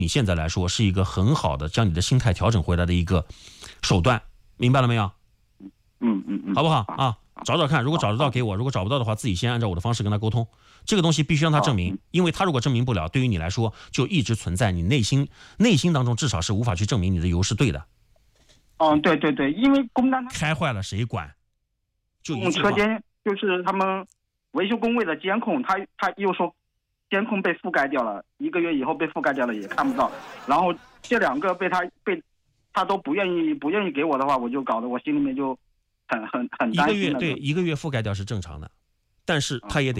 你现在来说是一个很好的将你的心态调整回来的一个手段，明白了没有？好不好啊？找找看，如果找得到给我，如果找不到的话，自己先按照我的方式跟他沟通。这个东西必须让他证明，因为他如果证明不了，对于你来说就一直存在你内心当中至少是无法去证明你的油是对的。 对对对，因为工单开坏了谁管？就一句话车间就是他们维修工位的监控，他又说监控被覆盖掉了，1个月以后被覆盖掉了也看不到。然后这2个被他都不愿意给我的话，我就搞得我心里面就很担心。 1个月覆盖掉是正常的，但是他也得